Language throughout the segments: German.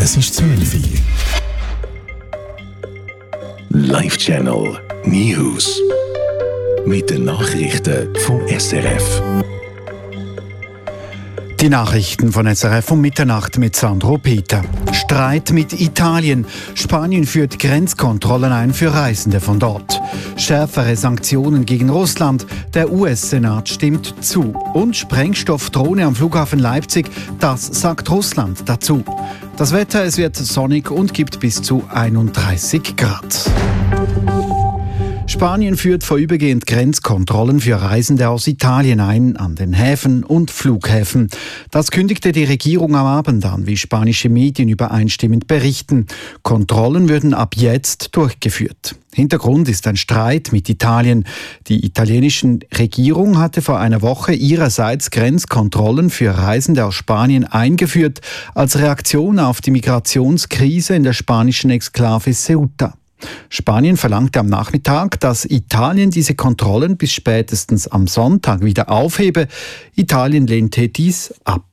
Es ist 12 Uhr. Live Channel News. Mit den Nachrichten vom SRF. Die Nachrichten von SRF um Mitternacht mit Sandro Peter. Streit mit Italien. Spanien führt Grenzkontrollen ein für Reisende von dort. Schärfere Sanktionen gegen Russland. Der US-Senat stimmt zu. Und Sprengstoffdrohne am Flughafen Leipzig. Das sagt Russland dazu. Das Wetter, es wird sonnig und gibt bis zu 31 Grad. Spanien führt vorübergehend Grenzkontrollen für Reisende aus Italien ein, an den Häfen und Flughäfen. Das kündigte die Regierung am Abend an, wie spanische Medien übereinstimmend berichten. Kontrollen würden ab jetzt durchgeführt. Hintergrund ist ein Streit mit Italien. Die italienische Regierung hatte vor einer Woche ihrerseits Grenzkontrollen für Reisende aus Spanien eingeführt, als Reaktion auf die Migrationskrise in der spanischen Exklave Ceuta. Spanien verlangte am Nachmittag, dass Italien diese Kontrollen bis spätestens am Sonntag wieder aufhebe. Italien lehnte dies ab.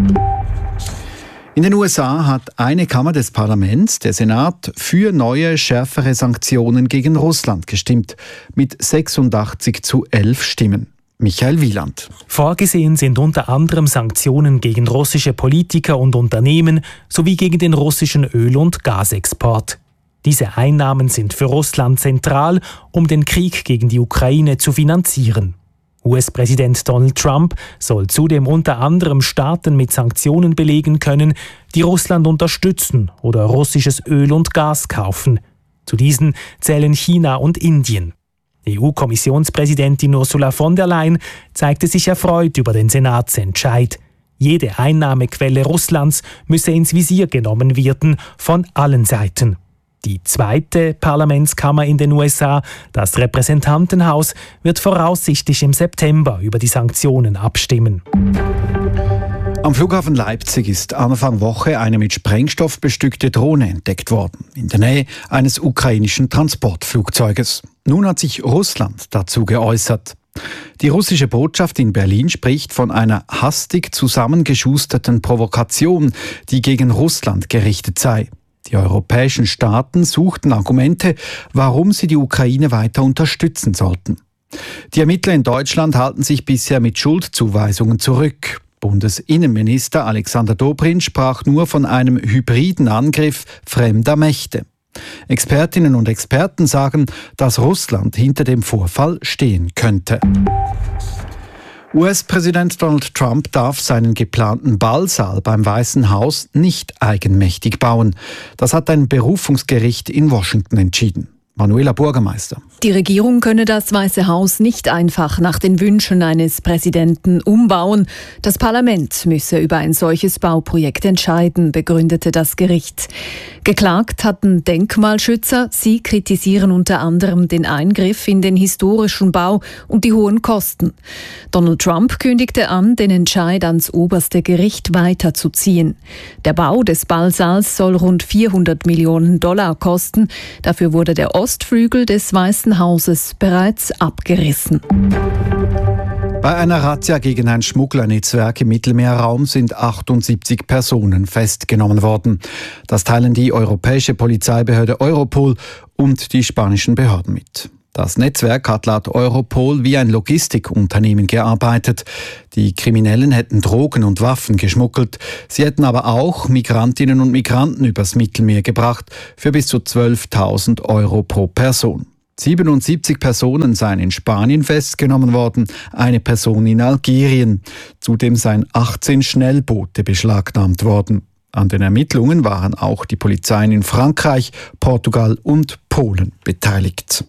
In den USA hat eine Kammer des Parlaments, der Senat, für neue, schärfere Sanktionen gegen Russland gestimmt, mit 86:11 Stimmen. Michael Wieland. Vorgesehen sind unter anderem Sanktionen gegen russische Politiker und Unternehmen sowie gegen den russischen Öl- und Gasexport. Diese Einnahmen sind für Russland zentral, um den Krieg gegen die Ukraine zu finanzieren. US-Präsident Donald Trump soll zudem unter anderem Staaten mit Sanktionen belegen können, die Russland unterstützen oder russisches Öl und Gas kaufen. Zu diesen zählen China und Indien. EU-Kommissionspräsidentin Ursula von der Leyen zeigte sich erfreut über den Senatsentscheid. Jede Einnahmequelle Russlands müsse ins Visier genommen werden, von allen Seiten. Die zweite Parlamentskammer in den USA, das Repräsentantenhaus, wird voraussichtlich im September über die Sanktionen abstimmen. Am Flughafen Leipzig ist Anfang Woche eine mit Sprengstoff bestückte Drohne entdeckt worden, in der Nähe eines ukrainischen Transportflugzeuges. Nun hat sich Russland dazu geäußert. Die russische Botschaft in Berlin spricht von einer hastig zusammengeschusterten Provokation, die gegen Russland gerichtet sei. Die europäischen Staaten suchten Argumente, warum sie die Ukraine weiter unterstützen sollten. Die Ermittler in Deutschland halten sich bisher mit Schuldzuweisungen zurück. Bundesinnenminister Alexander Dobrindt sprach nur von einem hybriden Angriff fremder Mächte. Expertinnen und Experten sagen, dass Russland hinter dem Vorfall stehen könnte. US-Präsident Donald Trump darf seinen geplanten Ballsaal beim Weißen Haus nicht eigenmächtig bauen. Das hat ein Berufungsgericht in Washington entschieden. Manuela Bürgermeister. Die Regierung könne das Weiße Haus nicht einfach nach den Wünschen eines Präsidenten umbauen. Das Parlament müsse über ein solches Bauprojekt entscheiden, begründete das Gericht. Geklagt hatten Denkmalschützer. Sie kritisieren unter anderem den Eingriff in den historischen Bau und die hohen Kosten. Donald Trump kündigte an, den Entscheid ans oberste Gericht weiterzuziehen. Der Bau des Ballsaals soll rund $400 Millionen kosten. Dafür wurde der Ostflügel des Weißen Hauses bereits abgerissen. Bei einer Razzia gegen ein Schmugglernetzwerk im Mittelmeerraum sind 78 Personen festgenommen worden. Das teilen die europäische Polizeibehörde Europol und die spanischen Behörden mit. Das Netzwerk hat laut Europol wie ein Logistikunternehmen gearbeitet. Die Kriminellen hätten Drogen und Waffen geschmuggelt. Sie hätten aber auch Migrantinnen und Migranten übers Mittelmeer gebracht für bis zu 12.000 € pro Person. 77 Personen seien in Spanien festgenommen worden, eine Person in Algerien. Zudem seien 18 Schnellboote beschlagnahmt worden. An den Ermittlungen waren auch die Polizeien in Frankreich, Portugal und Polen beteiligt.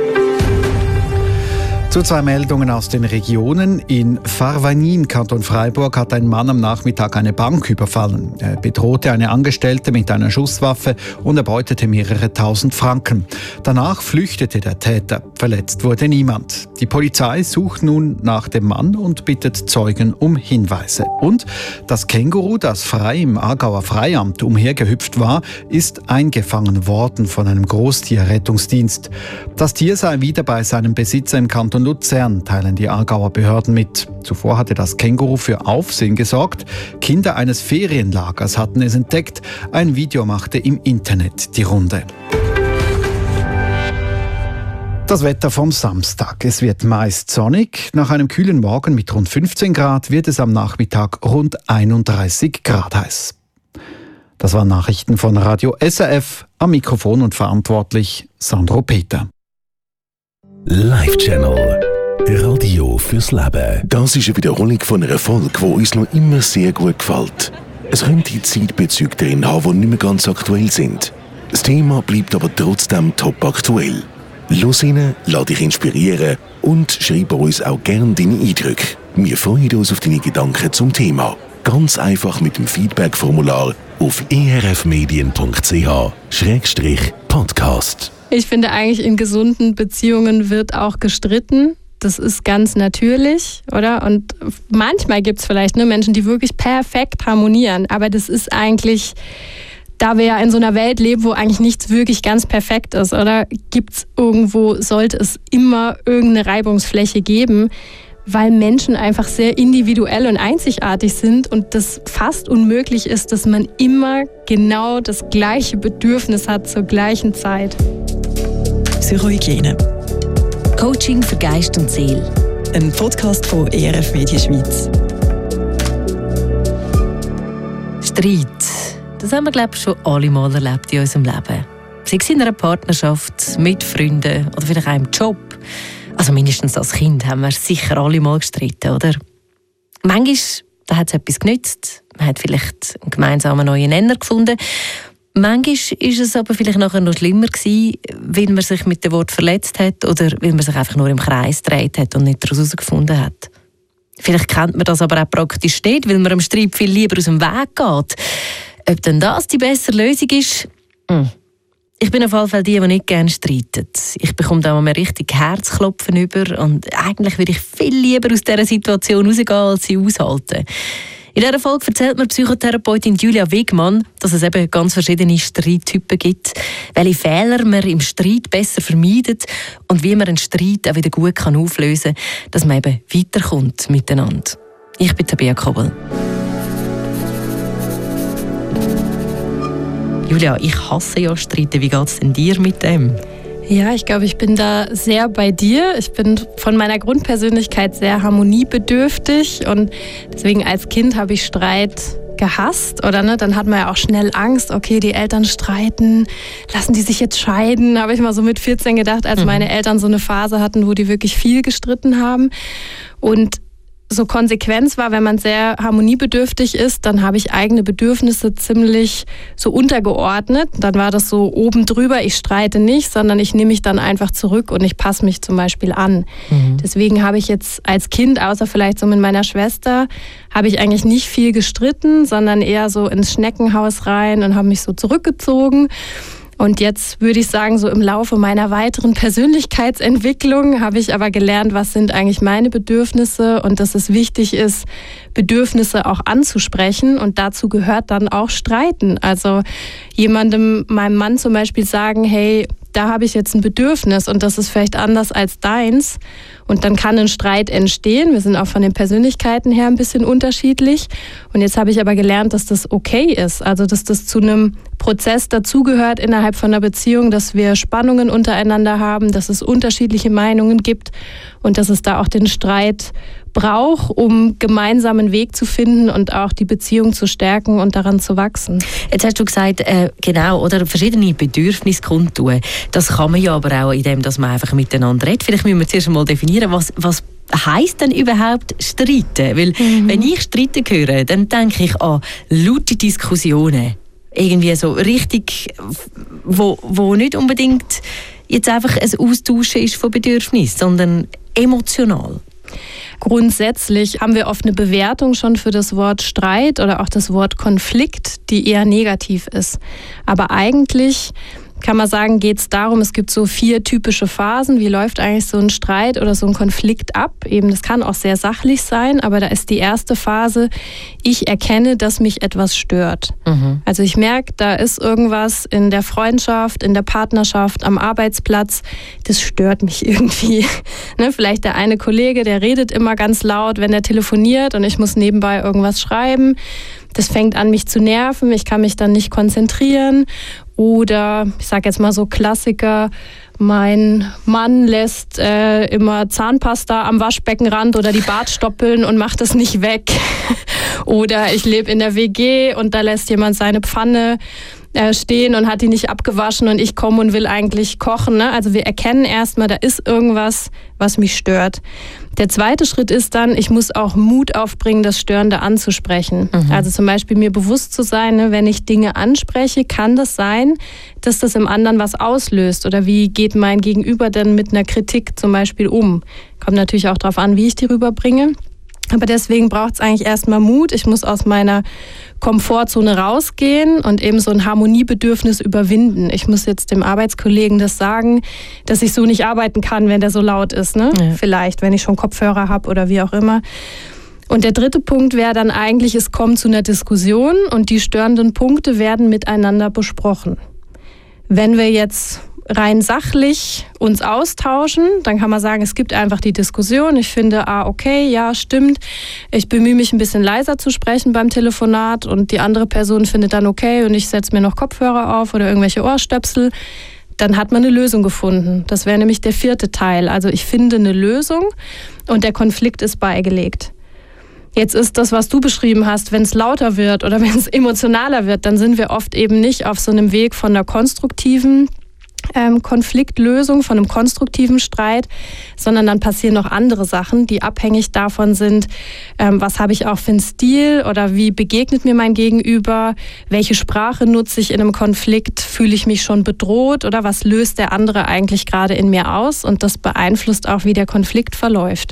Zu zwei Meldungen aus den Regionen. In Farvanin, Kanton Freiburg, hat ein Mann am Nachmittag eine Bank überfallen. Er bedrohte eine Angestellte mit einer Schusswaffe und erbeutete mehrere tausend Franken. Danach flüchtete der Täter. Verletzt wurde niemand. Die Polizei sucht nun nach dem Mann und bittet Zeugen um Hinweise. Und das Känguru, das frei im Aargauer Freiamt umhergehüpft war, ist eingefangen worden von einem Großtierrettungsdienst. Das Tier sei wieder bei seinem Besitzer im Kanton Luzern, teilen die Aargauer Behörden mit. Zuvor hatte das Känguru für Aufsehen gesorgt. Kinder eines Ferienlagers hatten es entdeckt. Ein Video machte im Internet die Runde. Das Wetter vom Samstag. Es wird meist sonnig. Nach einem kühlen Morgen mit rund 15 Grad wird es am Nachmittag rund 31 Grad heiß. Das waren Nachrichten von Radio SRF. Am Mikrofon und verantwortlich Sandro Peter. Live Channel. Radio fürs Leben. Das ist eine Wiederholung von einer Folge, die uns noch immer sehr gut gefällt. Es könnte Zeitbezüge drin haben, die nicht mehr ganz aktuell sind. Das Thema bleibt aber trotzdem top aktuell. Los rein, lass dich inspirieren und schreib uns auch gerne deine Eindrücke. Wir freuen uns auf deine Gedanken zum Thema. Ganz einfach mit dem Feedback-Formular auf erfmedien.ch/podcast. Ich finde eigentlich, in gesunden Beziehungen wird auch gestritten. Das ist ganz natürlich, oder? Und manchmal gibt es vielleicht Menschen, die wirklich perfekt harmonieren. Aber das ist eigentlich, da wir ja in so einer Welt leben, wo eigentlich nichts wirklich ganz perfekt ist, oder? Sollte es immer irgendeine Reibungsfläche geben, weil Menschen einfach sehr individuell und einzigartig sind und das fast unmöglich ist, dass man immer genau das gleiche Bedürfnis hat zur gleichen Zeit. Psychohygiene. Coaching für Geist und Seele. Ein Podcast von ERF Media Schweiz. Streit. Das haben wir, glaube ich, schon alle mal erlebt in unserem Leben. Sei es in einer Partnerschaft, mit Freunden oder vielleicht auch im Job. Also mindestens als Kind haben wir sicher alle mal gestritten, oder? Manchmal hat es etwas genützt. Man hat vielleicht einen gemeinsamen neuen Nenner gefunden. Manchmal war es aber vielleicht nachher noch schlimmer gewesen, weil man sich mit dem Wort verletzt hat oder weil man sich einfach nur im Kreis gedreht hat und nicht daraus herausgefunden hat. Vielleicht kennt man das aber auch praktisch nicht, weil man am Streit viel lieber aus dem Weg geht. Ob denn das die bessere Lösung ist? Ich bin auf jeden Fall die nicht gerne streiten. Ich bekomme da mal richtig Herzklopfen über und eigentlich würde ich viel lieber aus dieser Situation rausgehen, als sie aushalten. In dieser Folge erzählt mir Psychotherapeutin Julia Wigmann, dass es eben ganz verschiedene Streittypen gibt, welche Fehler man im Streit besser vermeidet und wie man einen Streit auch wieder gut auflösen kann, dass man eben weiterkommt miteinander. Ich bin Tabea Kobel. Julia, ich hasse ja Streiten. Wie geht es denn dir mit dem? Ja, ich glaube, ich bin da sehr bei dir. Ich bin von meiner Grundpersönlichkeit sehr harmoniebedürftig und deswegen als Kind habe ich Streit gehasst, oder ne? Dann hat man ja auch schnell Angst, okay, die Eltern streiten, lassen die sich jetzt scheiden, habe ich mal so mit 14 gedacht, als meine Eltern so eine Phase hatten, wo die wirklich viel gestritten haben. Und so Konsequenz war, wenn man sehr harmoniebedürftig ist, dann habe ich eigene Bedürfnisse ziemlich so untergeordnet. Dann war das so oben drüber, ich streite nicht, sondern ich nehme mich dann einfach zurück und ich passe mich zum Beispiel an. Deswegen habe ich jetzt als Kind, außer vielleicht so mit meiner Schwester, habe ich eigentlich nicht viel gestritten, sondern eher so ins Schneckenhaus rein und habe mich so zurückgezogen. Und jetzt würde ich sagen, so im Laufe meiner weiteren Persönlichkeitsentwicklung habe ich aber gelernt, was sind eigentlich meine Bedürfnisse und dass es wichtig ist, Bedürfnisse auch anzusprechen und dazu gehört dann auch Streiten. Also meinem Mann zum Beispiel sagen, hey, da habe ich jetzt ein Bedürfnis und das ist vielleicht anders als deins. Und dann kann ein Streit entstehen. Wir sind auch von den Persönlichkeiten her ein bisschen unterschiedlich. Und jetzt habe ich aber gelernt, dass das okay ist. Also dass das zu einem Prozess dazugehört innerhalb von einer Beziehung, dass wir Spannungen untereinander haben, dass es unterschiedliche Meinungen gibt und dass es da auch den Streit braucht, um gemeinsamen Weg zu finden und auch die Beziehung zu stärken und daran zu wachsen. Jetzt hast du gesagt, genau, oder verschiedene Bedürfnisse kundtun. Das kann man ja aber auch, indem dass man einfach miteinander redet. Vielleicht müssen wir zuerst einmal definieren, was heisst denn überhaupt streiten? Weil wenn ich streiten höre, dann denke ich an laute Diskussionen. Irgendwie so richtig, wo nicht unbedingt jetzt einfach ein Austauschen ist von Bedürfnissen, sondern emotional. Grundsätzlich haben wir oft eine Bewertung schon für das Wort Streit oder auch das Wort Konflikt, die eher negativ ist. Aber eigentlich kann man sagen, geht es darum, es gibt so 4 typische Phasen. Wie läuft eigentlich so ein Streit oder so ein Konflikt ab? Eben, das kann auch sehr sachlich sein, aber da ist die erste Phase, ich erkenne, dass mich etwas stört. Also ich merke, da ist irgendwas in der Freundschaft, in der Partnerschaft, am Arbeitsplatz, das stört mich irgendwie. Ne, vielleicht der eine Kollege, der redet immer ganz laut, wenn er telefoniert und ich muss nebenbei irgendwas schreiben. Das fängt an, mich zu nerven, ich kann mich dann nicht konzentrieren. Oder, ich sage jetzt mal so Klassiker, mein Mann lässt immer Zahnpasta am Waschbeckenrand oder die Bartstoppeln und macht das nicht weg. Oder ich lebe in der WG und da lässt jemand seine Pfanne stehen und hat die nicht abgewaschen und ich komme und will eigentlich kochen. Ne? Also wir erkennen erstmal, da ist irgendwas, was mich stört. Der zweite Schritt ist dann, ich muss auch Mut aufbringen, das Störende anzusprechen. Also zum Beispiel mir bewusst zu sein, ne, wenn ich Dinge anspreche, kann das sein, dass das im anderen was auslöst. Oder wie geht mein Gegenüber denn mit einer Kritik zum Beispiel um? Kommt natürlich auch darauf an, wie ich die rüberbringe. Aber deswegen braucht es eigentlich erstmal Mut. Ich muss aus meiner Komfortzone rausgehen und eben so ein Harmoniebedürfnis überwinden. Ich muss jetzt dem Arbeitskollegen das sagen, dass ich so nicht arbeiten kann, wenn der so laut ist. Ne? Ja. Vielleicht, wenn ich schon Kopfhörer habe oder wie auch immer. Und der dritte Punkt wäre dann eigentlich, es kommt zu einer Diskussion und die störenden Punkte werden miteinander besprochen. Wenn wir jetzt rein sachlich uns austauschen, dann kann man sagen, es gibt einfach die Diskussion. Ich finde, okay, ja, stimmt. Ich bemühe mich ein bisschen leiser zu sprechen beim Telefonat und die andere Person findet dann okay und ich setze mir noch Kopfhörer auf oder irgendwelche Ohrstöpsel. Dann hat man eine Lösung gefunden. Das wäre nämlich der 4. Teil. Also ich finde eine Lösung und der Konflikt ist beigelegt. Jetzt ist das, was du beschrieben hast, wenn es lauter wird oder wenn es emotionaler wird, dann sind wir oft eben nicht auf so einem Weg von einer konstruktiven Konfliktlösung, von einem konstruktiven Streit, sondern dann passieren noch andere Sachen, die abhängig davon sind, was habe ich auch für einen Stil oder wie begegnet mir mein Gegenüber, welche Sprache nutze ich in einem Konflikt, fühle ich mich schon bedroht oder was löst der andere eigentlich gerade in mir aus und das beeinflusst auch, wie der Konflikt verläuft.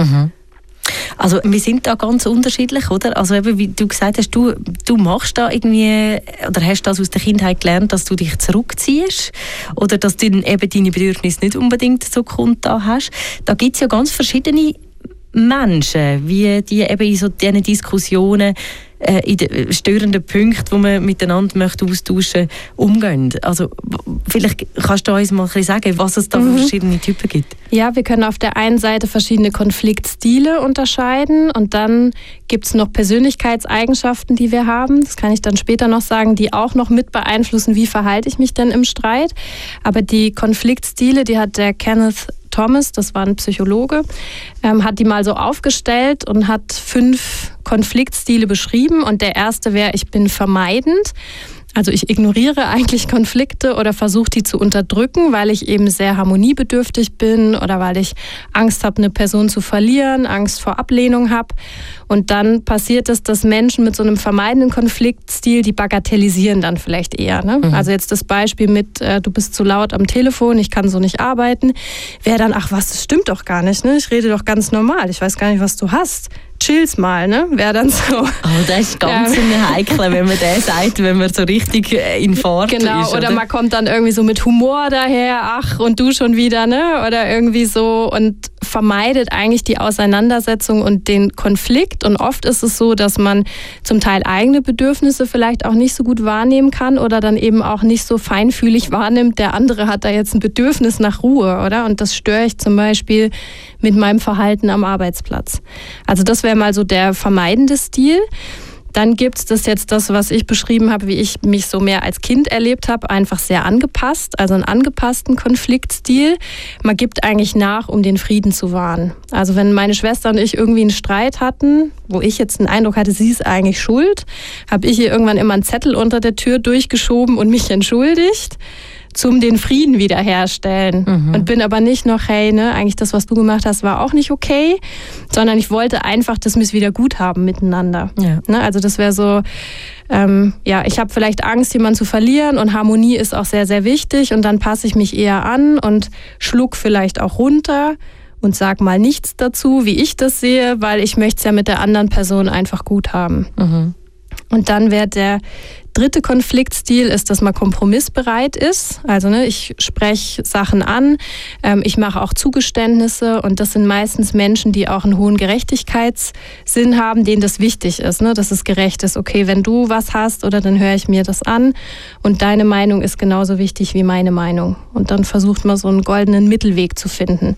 Also wir sind da ganz unterschiedlich, oder? Also eben, wie du gesagt hast, du machst da irgendwie, oder hast das aus der Kindheit gelernt, dass du dich zurückziehst oder dass du eben deine Bedürfnisse nicht unbedingt so kundgetan hast. Da gibt es ja ganz verschiedene Menschen, wie die eben in so diesen Diskussionen in den störenden Punkten, die man miteinander möchte austauschen, umgehen. Also vielleicht kannst du uns mal ein bisschen sagen, was es da für verschiedene Typen gibt. Ja, wir können auf der einen Seite verschiedene Konfliktstile unterscheiden und dann gibt es noch Persönlichkeitseigenschaften, die wir haben. Das kann ich dann später noch sagen, die auch noch mit beeinflussen, wie verhalte ich mich denn im Streit. Aber die Konfliktstile, die hat der Kenneth Thomas, das war ein Psychologe, hat die mal so aufgestellt und hat 5 Konfliktstile beschrieben. Und der erste wäre, ich bin vermeidend. Also ich ignoriere eigentlich Konflikte oder versuche die zu unterdrücken, weil ich eben sehr harmoniebedürftig bin oder weil ich Angst habe, eine Person zu verlieren, Angst vor Ablehnung habe. Und dann passiert es, dass Menschen mit so einem vermeidenden Konfliktstil, die bagatellisieren dann vielleicht eher. Ne? Also jetzt das Beispiel mit, du bist zu laut am Telefon, ich kann so nicht arbeiten, wäre dann, ach was, das stimmt doch gar nicht, ne? Ich rede doch ganz normal, ich weiß gar nicht, was du hast. Chill's mal, ne? Wäre dann so. Oh, das ist ganz heikel, wenn man das sagt, wenn man so richtig in Fahrt ist. Genau, oder man kommt dann irgendwie so mit Humor daher, ach, und du schon wieder, ne? Oder irgendwie so und vermeidet eigentlich die Auseinandersetzung und den Konflikt. Und oft ist es so, dass man zum Teil eigene Bedürfnisse vielleicht auch nicht so gut wahrnehmen kann oder dann eben auch nicht so feinfühlig wahrnimmt. Der andere hat da jetzt ein Bedürfnis nach Ruhe, oder? Und das störe ich zum Beispiel mit meinem Verhalten am Arbeitsplatz. Also das wäre mal so der vermeidende Stil. Dann gibt es das, was ich beschrieben habe, wie ich mich so mehr als Kind erlebt habe, einfach sehr angepasst, also einen angepassten Konfliktstil. Man gibt eigentlich nach, um den Frieden zu wahren. Also wenn meine Schwester und ich irgendwie einen Streit hatten, wo ich jetzt den Eindruck hatte, sie ist eigentlich schuld, habe ich ihr irgendwann immer einen Zettel unter der Tür durchgeschoben und mich entschuldigt, zum den Frieden wiederherstellen. Und bin aber nicht noch, hey, ne, eigentlich das, was du gemacht hast, war auch nicht okay, sondern ich wollte einfach, dass wir es wieder gut haben miteinander. Ja. Ne, also das wäre so, ich habe vielleicht Angst, jemanden zu verlieren und Harmonie ist auch sehr, sehr wichtig und dann passe ich mich eher an und schluck vielleicht auch runter und sag mal nichts dazu, wie ich das sehe, weil ich möchte es ja mit der anderen Person einfach gut haben. Und dann wäre der dritte Konfliktstil, ist, dass man kompromissbereit ist. Also ich spreche Sachen an, ich mache auch Zugeständnisse und das sind meistens Menschen, die auch einen hohen Gerechtigkeitssinn haben, denen das wichtig ist, dass es gerecht ist. Okay, wenn du was hast, oder dann höre ich mir das an und deine Meinung ist genauso wichtig wie meine Meinung. Und dann versucht man so einen goldenen Mittelweg zu finden.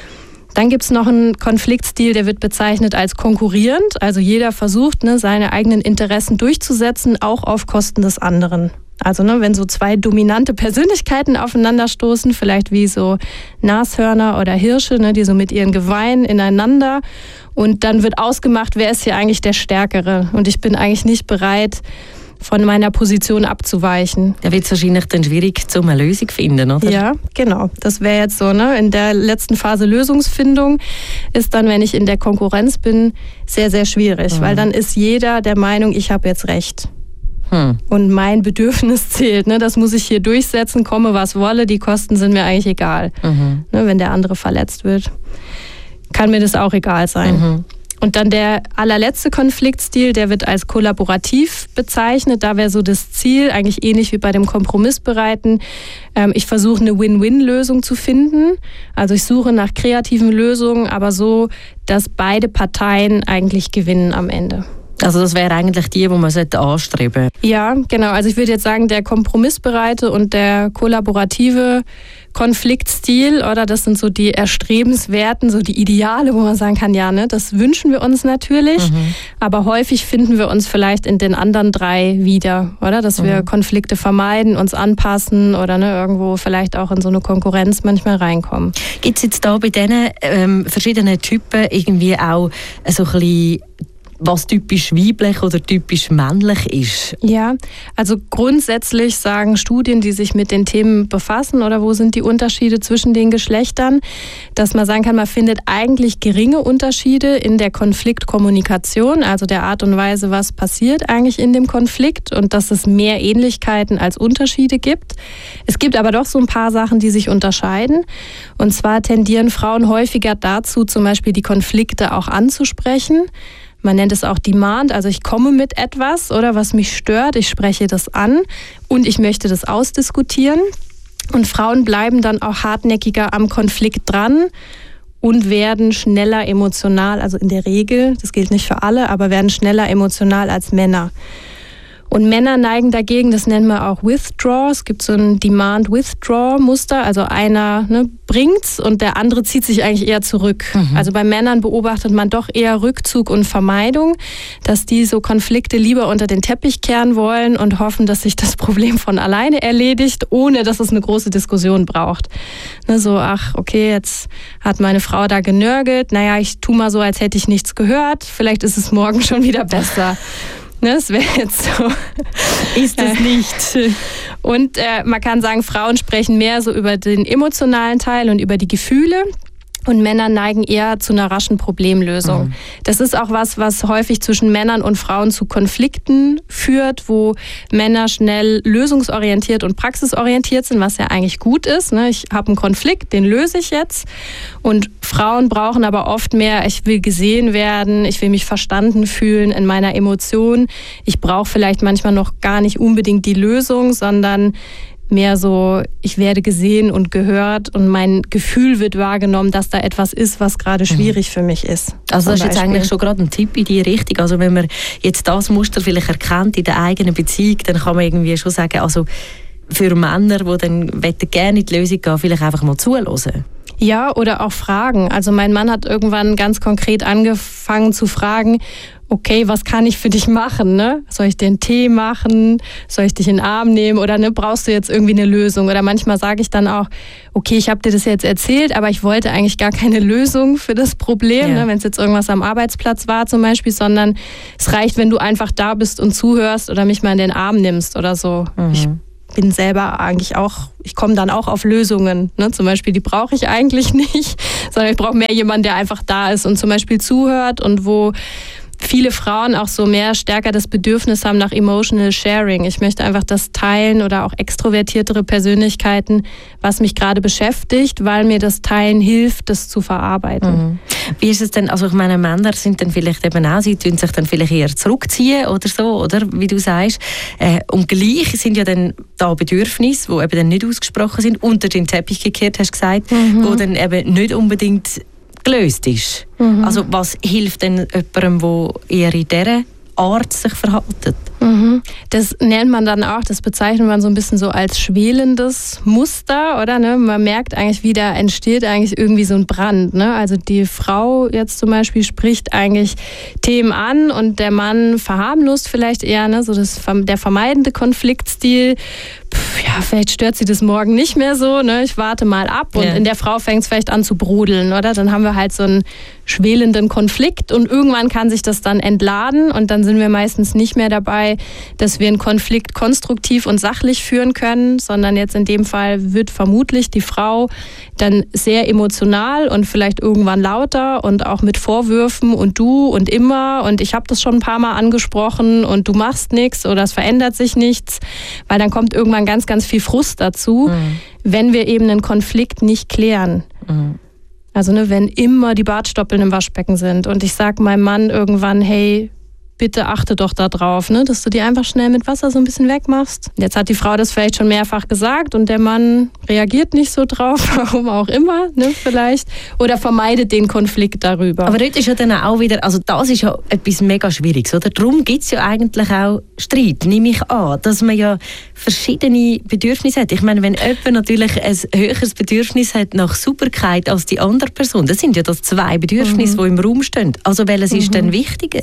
Dann gibt es noch einen Konfliktstil, der wird bezeichnet als konkurrierend. Also jeder versucht, seine eigenen Interessen durchzusetzen, auch auf Kosten des anderen. Also wenn so zwei dominante Persönlichkeiten aufeinanderstoßen, vielleicht wie so Nashörner oder Hirsche, die so mit ihren Geweihen ineinander. Und dann wird ausgemacht, wer ist hier eigentlich der Stärkere. Und ich bin eigentlich nicht bereit, von meiner Position abzuweichen. Da wird es wahrscheinlich dann schwierig, eine Lösung zu finden, oder? Ja, genau. Das wäre jetzt so, in der letzten Phase Lösungsfindung ist dann, wenn ich in der Konkurrenz bin, sehr, sehr schwierig, weil dann ist jeder der Meinung, ich habe jetzt recht. Und mein Bedürfnis zählt. Das muss ich hier durchsetzen, komme was wolle, die Kosten sind mir eigentlich egal. Wenn der andere verletzt wird, kann mir das auch egal sein. Und dann der allerletzte Konfliktstil, der wird als kollaborativ bezeichnet. Da wäre so das Ziel, eigentlich ähnlich wie bei dem Kompromissbereiten. Ich versuche eine Win-Win-Lösung zu finden. Also ich suche nach kreativen Lösungen, aber so, dass beide Parteien eigentlich gewinnen am Ende. Also das wäre eigentlich die man anstreben sollte. Ja, genau. Also ich würde jetzt sagen, der kompromissbereite und der kollaborative Konfliktstil, oder das sind so die erstrebenswerten, so die Ideale, wo man sagen kann, ja, das wünschen wir uns natürlich, aber häufig finden wir uns vielleicht in den anderen drei wieder, oder? Dass wir Konflikte vermeiden, uns anpassen oder irgendwo vielleicht auch in so eine Konkurrenz manchmal reinkommen. Gibt es jetzt da bei diesen verschiedenen Typen irgendwie auch so ein bisschen, was typisch weiblich oder typisch männlich ist? Ja, also grundsätzlich sagen Studien, die sich mit den Themen befassen, oder wo sind die Unterschiede zwischen den Geschlechtern, dass man sagen kann, man findet eigentlich geringe Unterschiede in der Konfliktkommunikation, also der Art und Weise, was passiert eigentlich in dem Konflikt, und dass es mehr Ähnlichkeiten als Unterschiede gibt. Es gibt aber doch so ein paar Sachen, die sich unterscheiden. Und zwar tendieren Frauen häufiger dazu, zum Beispiel die Konflikte auch anzusprechen. Man nennt es auch Demand, also ich komme mit etwas, oder was mich stört, ich spreche das an und ich möchte das ausdiskutieren. Und Frauen bleiben dann auch hartnäckiger am Konflikt dran und werden schneller emotional, also in der Regel, das gilt nicht für alle, aber werden schneller emotional als Männer. Und Männer neigen dagegen, das nennen wir auch Withdraw. Es gibt so ein Demand-Withdraw-Muster, also einer bringt's und der andere zieht sich eigentlich eher zurück. Also bei Männern beobachtet man doch eher Rückzug und Vermeidung, dass die so Konflikte lieber unter den Teppich kehren wollen und hoffen, dass sich das Problem von alleine erledigt, ohne dass es eine große Diskussion braucht. So, ach, okay, jetzt hat meine Frau da genörgelt, naja, ich tue mal so, als hätte ich nichts gehört, vielleicht ist es morgen schon wieder besser. Das wäre jetzt so. Ist es nicht. Und man kann sagen, Frauen sprechen mehr so über den emotionalen Teil und über die Gefühle. Und Männer neigen eher zu einer raschen Problemlösung. Das ist auch was häufig zwischen Männern und Frauen zu Konflikten führt, wo Männer schnell lösungsorientiert und praxisorientiert sind, was ja eigentlich gut ist. Ich habe einen Konflikt, den löse ich jetzt. Und Frauen brauchen aber oft mehr, ich will gesehen werden, ich will mich verstanden fühlen in meiner Emotion. Ich brauche vielleicht manchmal noch gar nicht unbedingt die Lösung, sondern mehr so, ich werde gesehen und gehört und mein Gefühl wird wahrgenommen, dass da etwas ist, was gerade schwierig für mich ist. Also das ist jetzt eigentlich schon gerade ein Tipp in die Richtung. Also wenn man jetzt das Muster vielleicht erkennt in der eigenen Beziehung, dann kann man irgendwie schon sagen, also für Männer, die dann gerne in die Lösung gehen, vielleicht einfach mal zuhören. Ja, oder auch fragen. Also mein Mann hat irgendwann ganz konkret angefangen zu fragen, okay, was kann ich für dich machen? Soll ich dir einen Tee machen? Soll ich dich in den Arm nehmen? Oder brauchst du jetzt irgendwie eine Lösung? Oder manchmal sage ich dann auch, okay, ich habe dir das jetzt erzählt, aber ich wollte eigentlich gar keine Lösung für das Problem, wenn es jetzt irgendwas am Arbeitsplatz war zum Beispiel, sondern es reicht, wenn du einfach da bist und zuhörst oder mich mal in den Arm nimmst oder so. Ich bin selber eigentlich auch, ich komme dann auch auf Lösungen. Zum Beispiel, die brauche ich eigentlich nicht, sondern ich brauche mehr jemanden, der einfach da ist und zum Beispiel zuhört und wo viele Frauen auch so stärker das Bedürfnis haben nach Emotional Sharing. Ich möchte einfach das teilen oder auch extrovertiertere Persönlichkeiten, was mich gerade beschäftigt, weil mir das Teilen hilft, das zu verarbeiten. Mhm. Wie ist es denn, also ich meine, Männer sind dann vielleicht eben auch, sie tun sich dann vielleicht eher zurückziehen oder so, oder wie du sagst. Und gleich sind ja dann da Bedürfnisse, die eben dann nicht ausgesprochen sind, unter den Teppich gekehrt, hast du gesagt, wo dann eben nicht unbedingt gelöst ist. Mhm. Also was hilft denn jemandem, der eher in dieser Art sich verhalten? Mhm. Das nennt man dann auch, das bezeichnet man so ein bisschen so als schwelendes Muster, oder? Ne? Man merkt eigentlich, wie da entsteht eigentlich irgendwie so ein Brand. Ne? Also die Frau jetzt zum Beispiel spricht eigentlich Themen an und der Mann verharmlost vielleicht eher, ne? So der vermeidende Konfliktstil. Vielleicht stört sie das morgen nicht mehr so, ne? Ich warte mal ab und in der Frau fängt es vielleicht an zu brodeln, oder? Dann haben wir halt so einen schwelenden Konflikt und irgendwann kann sich das dann entladen und dann sind wir meistens nicht mehr dabei, dass wir einen Konflikt konstruktiv und sachlich führen können, sondern jetzt in dem Fall wird vermutlich die Frau dann sehr emotional und vielleicht irgendwann lauter und auch mit Vorwürfen und du und immer und ich habe das schon ein paar Mal angesprochen und du machst nichts oder es verändert sich nichts, weil dann kommt irgendwann ganz, ganz viel Frust dazu, wenn wir eben einen Konflikt nicht klären. Also wenn immer die Bartstoppeln im Waschbecken sind und ich sage meinem Mann irgendwann, hey, bitte achte doch da drauf, ne, dass du die einfach schnell mit Wasser so ein bisschen wegmachst. Jetzt hat die Frau das vielleicht schon mehrfach gesagt und der Mann reagiert nicht so drauf, warum auch immer, ne, vielleicht. Oder vermeidet den Konflikt darüber. Aber dort ist ja dann auch wieder, also das ist ja etwas mega Schwieriges, oder? Darum gibt es ja eigentlich auch Streit, nehme ich an, dass man ja verschiedene Bedürfnisse hat. Ich meine, wenn jemand natürlich ein höheres Bedürfnis hat nach Sauberkeit als die andere Person, das sind ja das zwei Bedürfnisse, die im Raum stehen. Also welches ist denn wichtiger?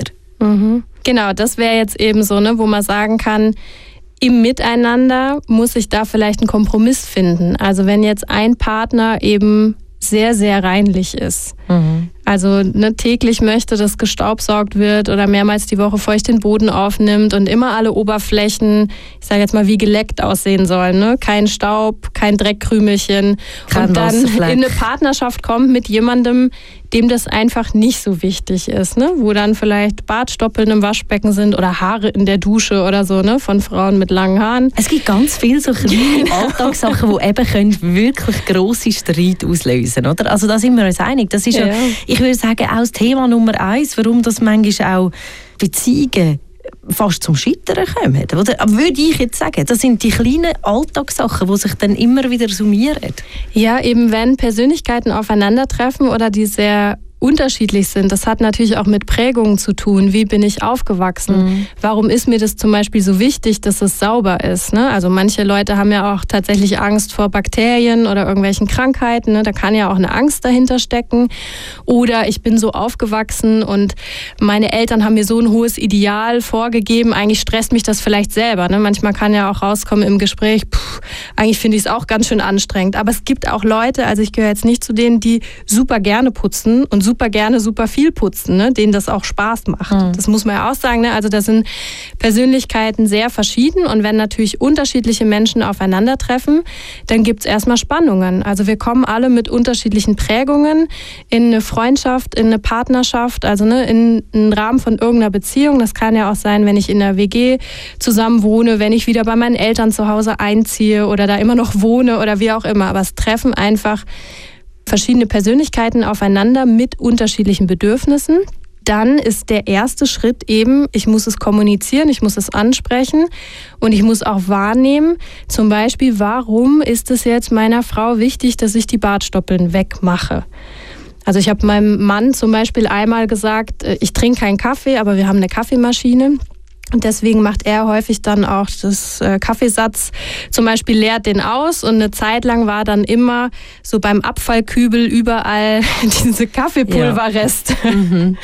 Genau, das wäre jetzt eben so, ne, wo man sagen kann, im Miteinander muss ich da vielleicht einen Kompromiss finden. Also wenn jetzt ein Partner eben sehr, sehr reinlich ist, also täglich möchte, dass gestaubsaugt wird oder mehrmals die Woche feucht den Boden aufnimmt und immer alle Oberflächen, ich sage jetzt mal, wie geleckt aussehen sollen. Ne? Kein Staub, kein Dreckkrümelchen. Und dann in eine Partnerschaft kommt mit jemandem, dem das einfach nicht so wichtig ist, ne? Wo dann vielleicht Bartstoppeln im Waschbecken sind oder Haare in der Dusche oder so, ne? Von Frauen mit langen Haaren. Es gibt ganz viele so kleine Alltagssachen, die eben können wirklich grosse Streit auslösen, oder? Also da sind wir uns einig. Das ist ja, ich würde sagen, auch das Thema Nummer 1, warum das manchmal auch Beziehungen fast zum Scheitern kommen. Oder würde ich jetzt sagen, das sind die kleinen Alltagssachen, die sich dann immer wieder summieren. Ja, eben wenn Persönlichkeiten aufeinandertreffen oder die sehr unterschiedlich sind. Das hat natürlich auch mit Prägungen zu tun. Wie bin ich aufgewachsen? Warum ist mir das zum Beispiel so wichtig, dass es sauber ist? Ne? Also manche Leute haben ja auch tatsächlich Angst vor Bakterien oder irgendwelchen Krankheiten. Ne? Da kann ja auch eine Angst dahinter stecken. Oder ich bin so aufgewachsen und meine Eltern haben mir so ein hohes Ideal vorgegeben. Eigentlich stresst mich das vielleicht selber. Ne? Manchmal kann ja auch rauskommen im Gespräch, eigentlich finde ich es auch ganz schön anstrengend. Aber es gibt auch Leute, also ich gehöre jetzt nicht zu denen, die super gerne putzen und super gerne super viel putzen, ne? Denen das auch Spaß macht. Das muss man ja auch sagen. Ne? Also da sind Persönlichkeiten sehr verschieden und wenn natürlich unterschiedliche Menschen aufeinandertreffen, dann gibt es erstmal Spannungen. Also wir kommen alle mit unterschiedlichen Prägungen in eine Freundschaft, in eine Partnerschaft, also ne, in einen Rahmen von irgendeiner Beziehung. Das kann ja auch sein, wenn ich in einer WG zusammen wohne, wenn ich wieder bei meinen Eltern zu Hause einziehe oder da immer noch wohne oder wie auch immer. Aber es treffen einfach verschiedene Persönlichkeiten aufeinander mit unterschiedlichen Bedürfnissen. Dann ist der erste Schritt eben, ich muss es kommunizieren, ich muss es ansprechen und ich muss auch wahrnehmen, zum Beispiel, warum ist es jetzt meiner Frau wichtig, dass ich die Bartstoppeln wegmache? Also ich habe meinem Mann zum Beispiel einmal gesagt, ich trinke keinen Kaffee, aber wir haben eine Kaffeemaschine. Und deswegen macht er häufig dann auch das Kaffeesatz, zum Beispiel leert den aus und eine Zeit lang war dann immer so beim Abfallkübel überall diese Kaffeepulverreste. Ja.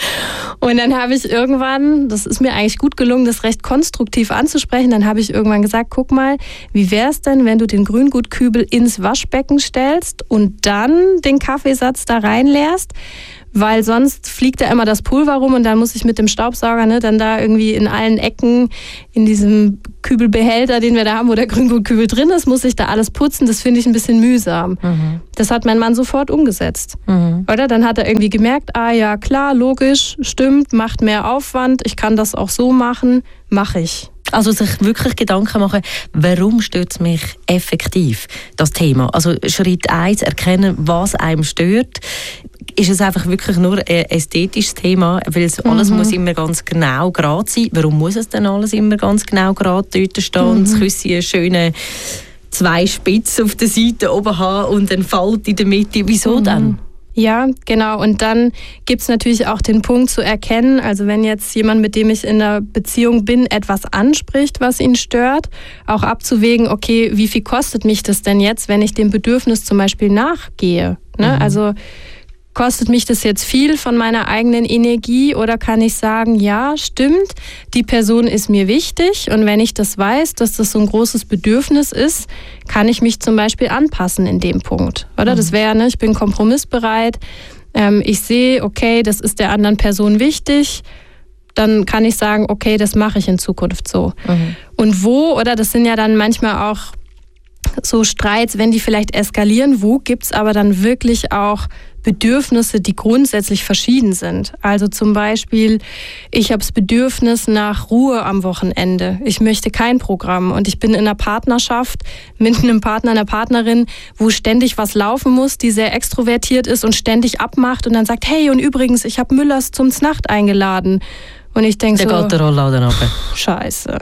Und dann habe ich irgendwann, das ist mir eigentlich gut gelungen, das recht konstruktiv anzusprechen, dann habe ich irgendwann gesagt, guck mal, wie wäre es denn, wenn du den Grünguttkübel ins Waschbecken stellst und dann den Kaffeesatz da reinleerst? weil sonst fliegt da immer das Pulver rum und dann muss ich mit dem Staubsauger, ne, dann da irgendwie in allen Ecken in diesem Kübelbehälter, den wir da haben, wo der Grünkohlkübel drin ist, muss ich da alles putzen. Das finde ich ein bisschen mühsam. Das hat mein Mann sofort umgesetzt. Oder? Dann hat er irgendwie gemerkt, ja klar, logisch, stimmt, macht mehr Aufwand, ich kann das auch so machen, mache ich. Also sich wirklich Gedanken machen, warum stört es mich effektiv, das Thema? Also Schritt 1, erkennen, was einem stört. Ist es einfach wirklich nur ein ästhetisches Thema, weil es alles muss immer ganz genau gerade sein. Warum muss es denn alles immer ganz genau gerade dort stehen und das Küsschen schöne 2 Spitzen auf der Seite oben haben und einen Falt in der Mitte? Wieso dann? Ja, genau. Und dann gibt es natürlich auch den Punkt zu erkennen, also wenn jetzt jemand, mit dem ich in einer Beziehung bin, etwas anspricht, was ihn stört, auch abzuwägen, okay, wie viel kostet mich das denn jetzt, wenn ich dem Bedürfnis zum Beispiel nachgehe? Ne? Also kostet mich das jetzt viel von meiner eigenen Energie oder kann ich sagen, ja, stimmt, die Person ist mir wichtig und wenn ich das weiß, dass das so ein großes Bedürfnis ist, kann ich mich zum Beispiel anpassen in dem Punkt. Oder das wäre, ne, ich bin kompromissbereit, ich sehe, okay, das ist der anderen Person wichtig, dann kann ich sagen, okay, das mache ich in Zukunft so. Und wo, oder das sind ja dann manchmal auch so Streits, wenn die vielleicht eskalieren, wo gibt es aber dann wirklich auch Bedürfnisse, die grundsätzlich verschieden sind. Also zum Beispiel, ich habe das Bedürfnis nach Ruhe am Wochenende. Ich möchte kein Programm und ich bin in einer Partnerschaft mit einem Partner, einer Partnerin, wo ständig was laufen muss, die sehr extrovertiert ist und ständig abmacht und dann sagt, hey, und übrigens, ich habe Müllers zum Znacht eingeladen. Und ich denke so, der geht der Rollladen runter. Scheiße.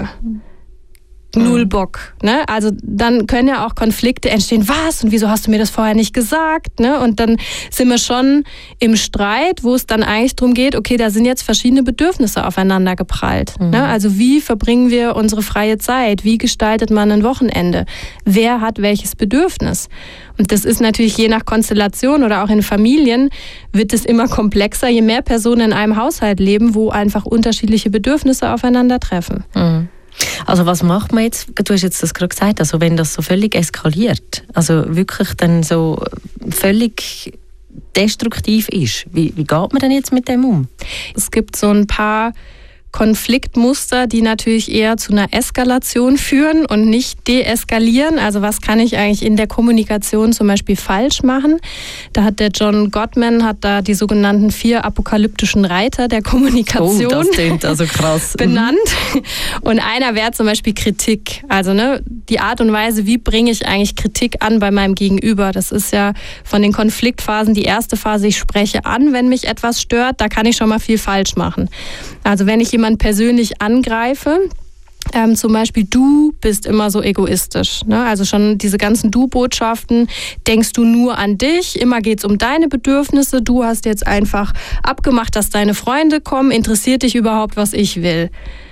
Null Bock. Ne? Also dann können ja auch Konflikte entstehen. Was? Und wieso hast du mir das vorher nicht gesagt? Ne? Und dann sind wir schon im Streit, wo es dann eigentlich darum geht, okay, da sind jetzt verschiedene Bedürfnisse aufeinander geprallt. Ne? Also wie verbringen wir unsere freie Zeit? Wie gestaltet man ein Wochenende? Wer hat welches Bedürfnis? Und das ist natürlich je nach Konstellation oder auch in Familien wird es immer komplexer, je mehr Personen in einem Haushalt leben, wo einfach unterschiedliche Bedürfnisse aufeinandertreffen. Also was macht man jetzt, du hast jetzt das gerade gesagt, also wenn das so völlig eskaliert, also wirklich dann so völlig destruktiv ist, wie geht man denn jetzt mit dem um? Es gibt so ein paar Konfliktmuster, die natürlich eher zu einer Eskalation führen und nicht deeskalieren. Also was kann ich eigentlich in der Kommunikation zum Beispiel falsch machen? Da hat der John Gottman hat da die sogenannten 4 apokalyptischen Reiter der Kommunikation das klingt also krass. benannt. Und einer wäre zum Beispiel Kritik. Also ne, die Art und Weise, wie bringe ich eigentlich Kritik an bei meinem Gegenüber? Das ist ja von den Konfliktphasen die erste Phase, ich spreche an, wenn mich etwas stört. Da kann ich schon mal viel falsch machen. Also wenn ich jemanden persönlich angreife, zum Beispiel, du bist immer so egoistisch. Ne? Also schon diese ganzen Du-Botschaften, denkst du nur an dich, immer geht es um deine Bedürfnisse, du hast jetzt einfach abgemacht, dass deine Freunde kommen, interessiert dich überhaupt, was ich will.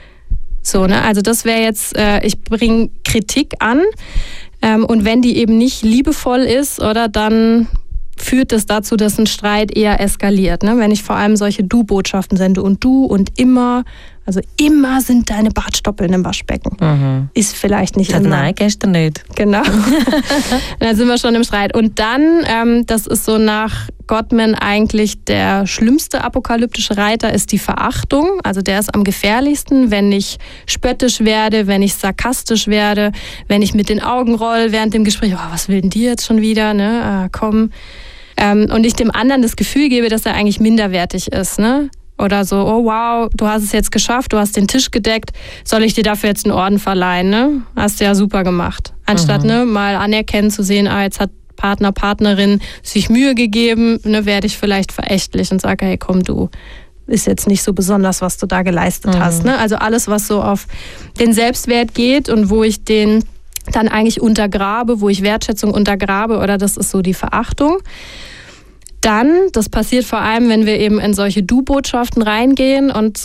So, ne? Also das wäre jetzt, ich bringe Kritik an und wenn die eben nicht liebevoll ist, oder dann führt es dazu, dass ein Streit eher eskaliert. Ne? Wenn ich vor allem solche Du-Botschaften sende und du und immer, also immer sind deine Bartstoppeln im Waschbecken. Ist vielleicht nicht immer. Nein, gestern nicht. Genau. Dann sind wir schon im Streit. Und dann, das ist so nach Gottman eigentlich der schlimmste apokalyptische Reiter, ist die Verachtung. Also der ist am gefährlichsten, wenn ich spöttisch werde, wenn ich sarkastisch werde, wenn ich mit den Augen roll während dem Gespräch. Oh, was will denn die jetzt schon wieder? Ne? Komm. Und ich dem anderen das Gefühl gebe, dass er eigentlich minderwertig ist. Ne? Oder so, oh wow, du hast es jetzt geschafft, du hast den Tisch gedeckt, soll ich dir dafür jetzt einen Orden verleihen? Ne? Hast du ja super gemacht. Anstatt mal anerkennen zu sehen, jetzt hat Partner, Partnerin sich Mühe gegeben, ne, werde ich vielleicht verächtlich und sage, hey komm, du, ist jetzt nicht so besonders, was du da geleistet hast. Ne? Also alles, was so auf den Selbstwert geht und wo ich den dann eigentlich untergrabe, wo ich Wertschätzung untergrabe, oder das ist so die Verachtung. Dann, das passiert vor allem, wenn wir eben in solche Du-Botschaften reingehen und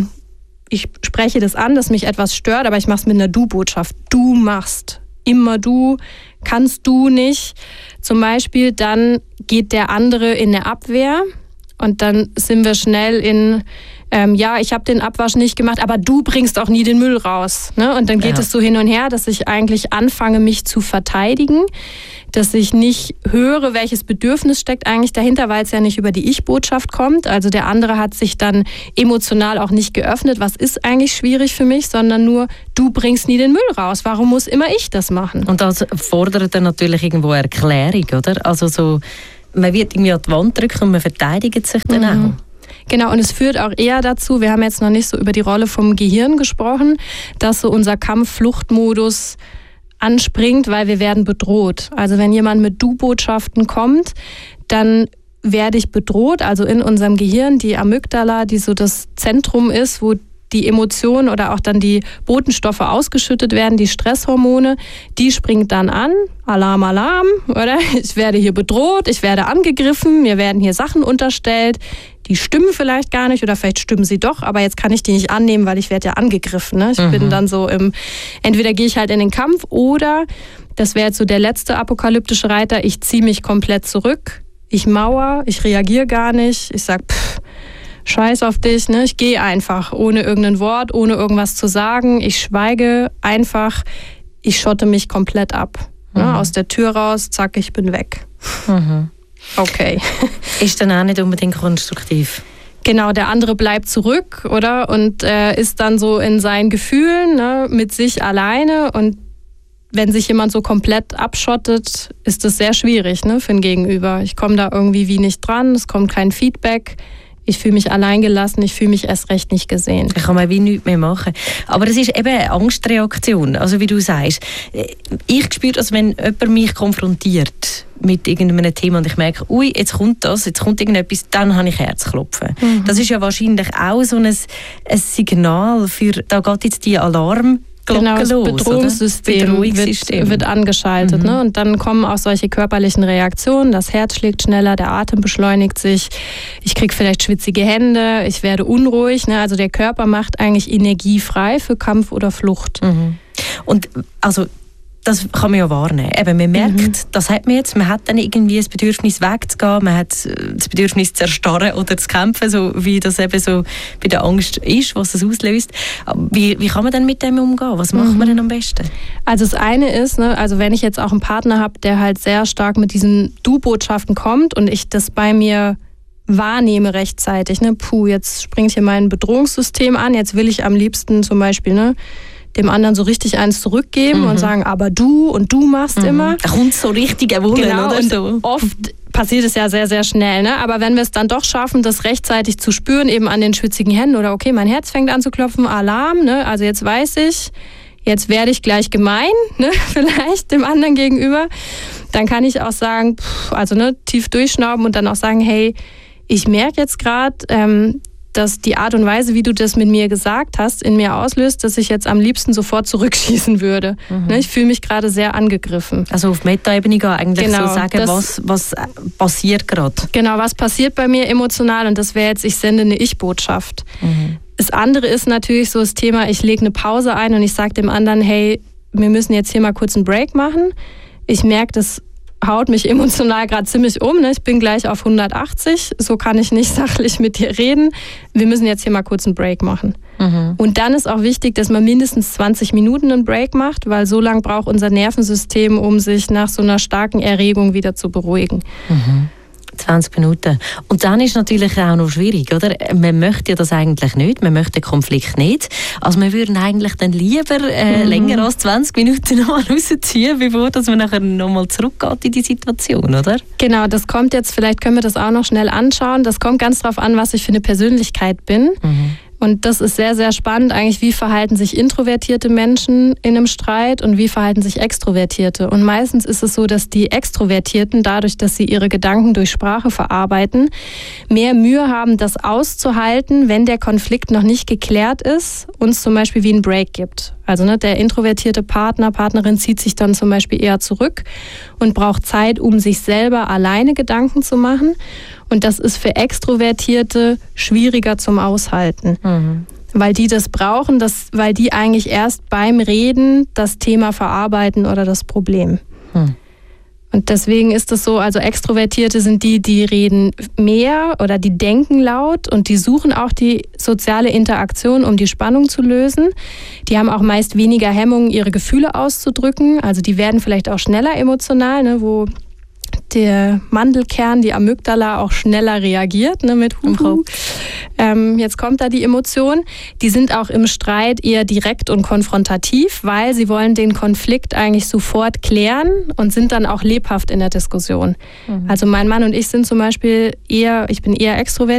ich spreche das an, dass mich etwas stört, aber ich mache es mit einer Du-Botschaft. Du machst, immer du, kannst du nicht. Zum Beispiel, dann geht der andere in eine Abwehr und dann sind wir schnell in ja, ich habe den Abwasch nicht gemacht, aber du bringst auch nie den Müll raus. Ne? Und dann geht es so hin und her, dass ich eigentlich anfange, mich zu verteidigen, dass ich nicht höre, welches Bedürfnis steckt eigentlich dahinter, weil es ja nicht über die Ich-Botschaft kommt. Also der andere hat sich dann emotional auch nicht geöffnet, was ist eigentlich schwierig für mich, sondern nur, du bringst nie den Müll raus. Warum muss immer ich das machen? Und das fordert dann natürlich irgendwo Erklärung, oder? Also so, man wird irgendwie an die Wand drücken und man verteidigt sich dann auch. Genau, und es führt auch eher dazu, wir haben jetzt noch nicht so über die Rolle vom Gehirn gesprochen, dass so unser Kampf-Flucht-Modus anspringt, weil wir werden bedroht. Also wenn jemand mit Du-Botschaften kommt, dann werde ich bedroht. Also in unserem Gehirn, die Amygdala, die so das Zentrum ist, wo die Emotionen oder auch dann die Botenstoffe ausgeschüttet werden, die Stresshormone, die springt dann an. Alarm, Alarm, oder? Ich werde hier bedroht, ich werde angegriffen, mir werden hier Sachen unterstellt, die stimmen vielleicht gar nicht oder vielleicht stimmen sie doch, aber jetzt kann ich die nicht annehmen, weil ich werde ja angegriffen. Ne? Ich bin dann so entweder gehe ich halt in den Kampf oder, das wäre jetzt so der letzte apokalyptische Reiter, ich ziehe mich komplett zurück, ich mauer, ich reagiere gar nicht, ich sage, scheiß auf dich, ne? Ich gehe einfach, ohne irgendein Wort, ohne irgendwas zu sagen. Ich schweige einfach, ich schotte mich komplett ab. Ne? Aus der Tür raus, zack, ich bin weg. Okay. Ist dann auch nicht unbedingt konstruktiv. Genau, der andere bleibt zurück, oder? Und ist dann so in seinen Gefühlen, ne? Mit sich alleine. Und wenn sich jemand so komplett abschottet, ist das sehr schwierig, ne? Für ein Gegenüber. Ich komme da irgendwie wie nicht dran, es kommt kein Feedback. Ich fühle mich alleingelassen, ich fühle mich erst recht nicht gesehen. Ich kann mal wie nichts mehr machen. Aber es ist eben eine Angstreaktion, also wie du sagst. Ich spüre, also wenn jemand mich konfrontiert mit irgendeinem Thema und ich merke, ui, jetzt kommt irgendetwas, dann habe ich Herzklopfen. Das ist ja wahrscheinlich auch so ein Signal für, da geht jetzt die Alarm. Genau, das Bedrohungssystem wird angeschaltet. Ne? Und dann kommen auch solche körperlichen Reaktionen. Das Herz schlägt schneller, der Atem beschleunigt sich. Ich kriege vielleicht schwitzige Hände, ich werde unruhig. Ne? Also der Körper macht eigentlich Energie frei für Kampf oder Flucht. Und also das kann man ja wahrnehmen. Eben, man merkt, das hat man jetzt. Man hat dann irgendwie das Bedürfnis wegzugehen, man hat das Bedürfnis zu erstarren oder zu kämpfen, so wie das eben so bei der Angst ist, was das auslöst. Wie kann man denn mit dem umgehen? Was macht man denn am besten? Also das eine ist, ne, also wenn ich jetzt auch einen Partner habe, der halt sehr stark mit diesen Du-Botschaften kommt und ich das bei mir wahrnehme rechtzeitig, ne, jetzt springt hier mein Bedrohungssystem an, jetzt will ich am liebsten zum Beispiel, ne, dem anderen so richtig eins zurückgeben und sagen, aber du und du machst immer. Da kommt so richtig Wolle, genau, oder und so. Oft passiert es ja sehr, sehr schnell. Ne? Aber wenn wir es dann doch schaffen, das rechtzeitig zu spüren, eben an den schwitzigen Händen oder okay, mein Herz fängt an zu klopfen, Alarm, ne? Also jetzt weiß ich, jetzt werde ich gleich gemein, ne? Vielleicht dem anderen gegenüber, dann kann ich auch sagen, tief durchschnauben und dann auch sagen, hey, ich merke jetzt gerade, dass die Art und Weise, wie du das mit mir gesagt hast, in mir auslöst, dass ich jetzt am liebsten sofort zurückschießen würde. Ich fühle mich gerade sehr angegriffen. Also auf Meta-Ebene gehen, eigentlich genau, so sagen, was passiert gerade. Genau, was passiert bei mir emotional und das wäre jetzt, ich sende eine Ich-Botschaft. Das andere ist natürlich so das Thema, ich lege eine Pause ein und ich sage dem anderen, hey, wir müssen jetzt hier mal kurz einen Break machen. Ich merke, das haut mich emotional gerade ziemlich um. Ne? Ich bin gleich auf 180, so kann ich nicht sachlich mit dir reden. Wir müssen jetzt hier mal kurz einen Break machen. Und dann ist auch wichtig, dass man mindestens 20 Minuten einen Break macht, weil so lange braucht unser Nervensystem, um sich nach so einer starken Erregung wieder zu beruhigen. 20 Minuten. Und dann ist es natürlich auch noch schwierig, oder? Man möchte ja das eigentlich nicht, man möchte den Konflikt nicht. Also wir würden eigentlich dann lieber länger als 20 Minuten noch mal rausziehen, bevor dass man nachher nochmal zurückgeht in die Situation, oder? Genau, das kommt jetzt, vielleicht können wir das auch noch schnell anschauen, das kommt ganz darauf an, was ich für eine Persönlichkeit bin. Und das ist sehr, sehr spannend eigentlich, wie verhalten sich introvertierte Menschen in einem Streit und wie verhalten sich Extrovertierte. Und meistens ist es so, dass die Extrovertierten, dadurch, dass sie ihre Gedanken durch Sprache verarbeiten, mehr Mühe haben, das auszuhalten, wenn der Konflikt noch nicht geklärt ist und es zum Beispiel wie einen Break gibt. Also der introvertierte Partner, Partnerin zieht sich dann zum Beispiel eher zurück und braucht Zeit, um sich selber alleine Gedanken zu machen. Und das ist für Extrovertierte schwieriger zum Aushalten, weil die das brauchen, weil die eigentlich erst beim Reden das Thema verarbeiten oder das Problem. Und Und deswegen ist es so, also Extrovertierte sind die reden mehr oder die denken laut und die suchen auch die soziale Interaktion, um die Spannung zu lösen. Die haben auch meist weniger Hemmungen, ihre Gefühle auszudrücken. Also die werden vielleicht auch schneller emotional, ne, wo der Mandelkern, die Amygdala, auch schneller reagiert, ne, mit Huhu. Jetzt kommt da die Emotion. Die sind auch im Streit eher direkt und konfrontativ, weil sie wollen den Konflikt eigentlich sofort klären und sind dann auch lebhaft in der Diskussion. Also mein Mann und ich sind zum Beispiel ich bin eher extrovertiert.